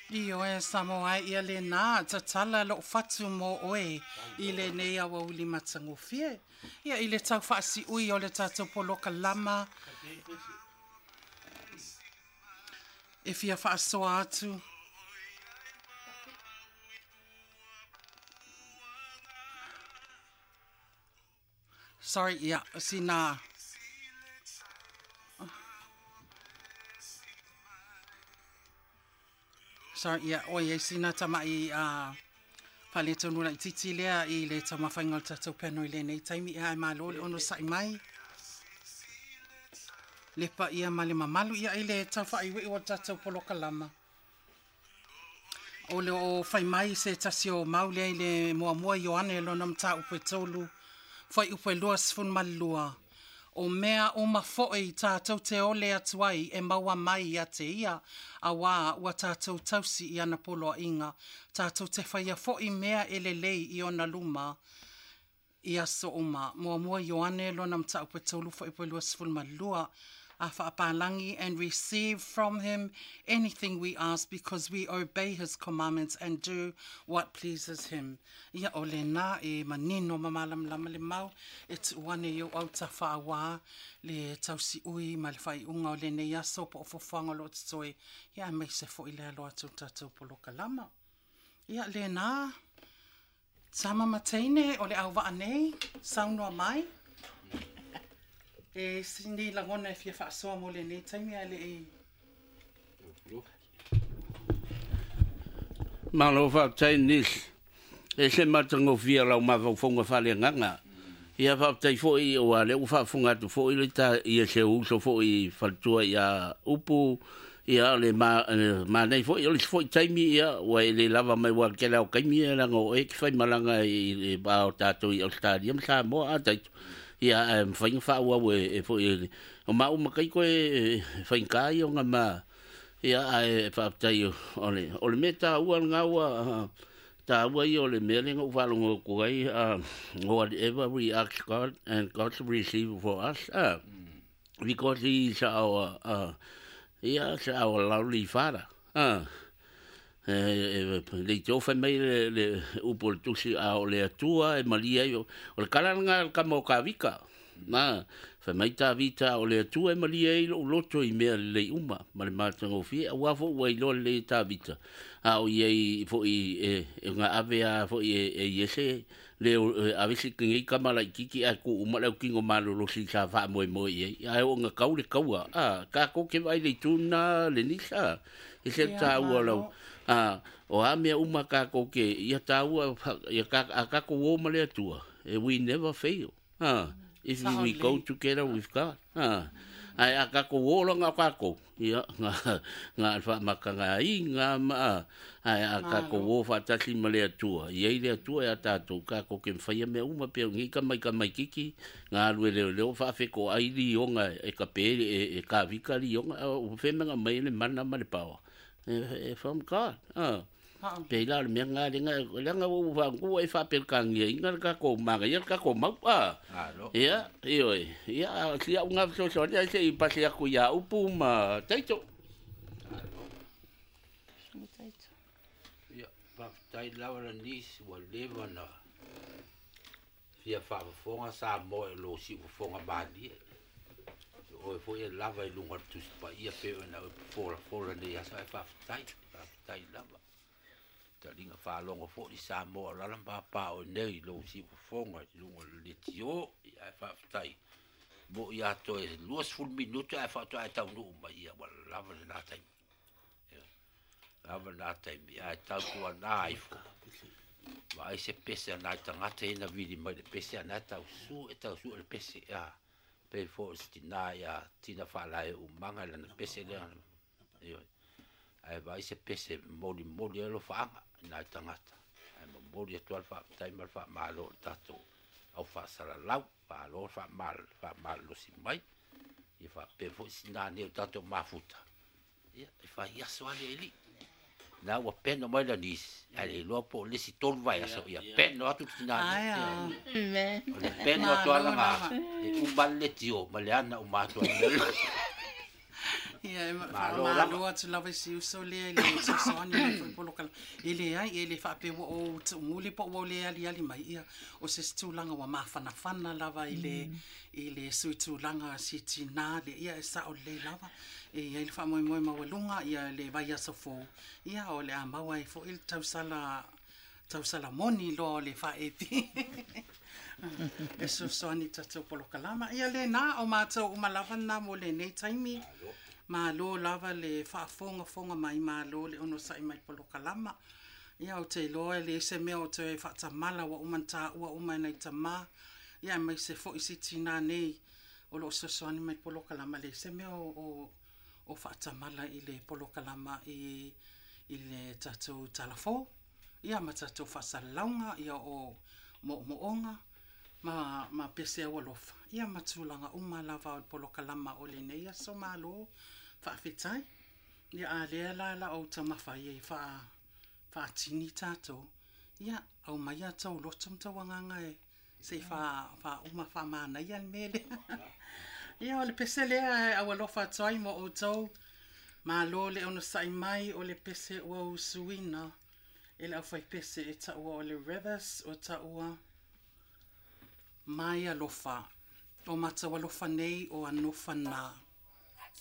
Io e Samoa ia le nā, ta tala lo fatu mo oe, i le nei awa uli matangofie. Ia i le tau whaasi ui o le tātou poloka lama. E fia whaasoa atu. Sorry, ia, si nā. Sorry, ia, oe, si nā tama i whale tonu na i titi lea i le tama whaingal tātou peno i le nei taimi ia e malo le ono sai mai. Lepa ia male mamalu ia i le tau whai wei o tātou poloka lama. O le o whai mai se tasi o maule i le mua mua Ioane lo nam tā upe tolu. Whai upe lua sifun malua. O mea o mafoe i tātou te ole atuai e maua mai a te ia a wā ua tātou tausi i ana polo a inga. Tātou te whaia fo'i mea ele lei i ona luma i aso uma. Mua mua Ioane lo nam tā upe tolu whai upe lua sifun malua. A whaapalangi and receive from him anything we ask because we obey his commandments and do what pleases him. Ia o le nā e manino mamalam lama le mau e tu wane i o au ta whaawa le tausi ui ma le whai unga o le nei aso po o fofanga lo te toi. Ia mei se fo i le aloa tau tātou poloka lama. Ia le nā sama mateine o le au waa nei, saunua mai. E sini langona e fia whaasoa mo le nei taimi ale e. Malo whaatai nis. E se matango fia lau mawhaufonga whale nganga. Ia whaatai fo i o ale u whaafunga tu fo i le ta i e se uso fo i whaltua i a upu. Ia le ma nei fo i o le fo i taimi ia wa i le lava mai wa ke lau kaimi e lango e ki whai malanga i bao tātou i Australium sa mo a taitu. Ia whainga whaua e fo i o mau makai koe whainkai o ngā mā. Ia e whaatai o le me tā ua ngaua tā ua i o le mea lenga u whalongo kuai whatever we ask God and God to receive for us. Because he is our lovely father. Le tofa mai le upol tusi a o le atua e malia o le kalanga ka mo ka vika na fa mai ta vita o le atua e malia i lo loto i mea le uma ma le matango fi a wa fo wai lo le ta vita a o ye fo i nga ave a fo i yese le avisi kingi kamala kiki a ku uma le kingo malo lo si sa fa mo ye a o nga kau le kaua ka ko ke vai le tuna le nisa e se ta ua lo o a mea uma ka koke ia tāua ia ka ko o male atua we never fail if we go together with God ai a ka ko o longa ka ko ia nga fa makanga i nga ma ai a ka ko o fa tasi male atua ia ile atua ia tātou ka koke mfai mea uma pe ngi ka mai kiki nga lue le fa fe ko ai li onga e ka pe e ka vika li onga o fe menga mai le mana male pawa from God. Pe la le menga lenga o va ku e fa pel kangi inga ka ko maga ia ka ko mau ia ia si a unga so ia se i pase a ku ia upu ma taito ia pa tai lava ni wa leva na fia fa fonga sa mo lo si fonga badi o foi lava i lunga tu pa ia pe na fora de ia sa fa tai lava ta linga fa longo fo di sa mo la lamba pa o nei lo si fonga lunga le tio ia fa tai bo ia to e luas full minuto ia fa to ai tau no ma ia wa lava na tai lava na tai ia tau ku na ai fo vai se pese na tanga te na vidi mai pese na tau su le pese pe fo stina ya tina fala e umanga la pese le io ai vai se pese moli lo fa na tangata ai moli to alfa tai mal fa malo tato au fa sala lau fa lo fa mal lo si mai e fa pe fo stina ne tato mafuta ia fa ia so ale li na wa peno mai la dis ale lo po le si tol vai aso ia peno atu stina me peno to ala ma un balletio maleana un mato Ia, malo atu lawa si uso le soani le polokala. Ele ai, ele whape o muli po o le ali mai ia. O se stulanga wa mawhanawhana lava ile sui tūlanga si tina le ia e sa o le lava. Ia ile wha moe mawalunga ia le vai aso fo. Ia o le a maua e fo il tausala moni lo le wha e pi. E soani tatou polokalama. Ia le na o mātou umalawana mo le nei taimi. Malo lava le whaafonga mai malo le ono sai mai polokalama. Ia o te loa le se mea o te whaatamala wa umanta ua umai nei tama. Ia mai se fo isi tina nei o lo soani mai polokalama le se mea o whaatamala i le polokalama i le tatou talafo. Ia ma tatou whasalaunga ia o moonga ma pese a walofa. Ia matulanga lava o polokalama o le nei so malo whaafitai. Ia a lea la o tamawhai e whaatini tātou. Ia au mai a tau lotum tawanganga e se wha mana ia mele. Ia o le pese lea a walofa tai mo o tau. Malo le ono sai mai o le pese ua usuina. Ele au whai pese e taua o le rivers o taua mai alofa. O mata walofa nei o anofa nā.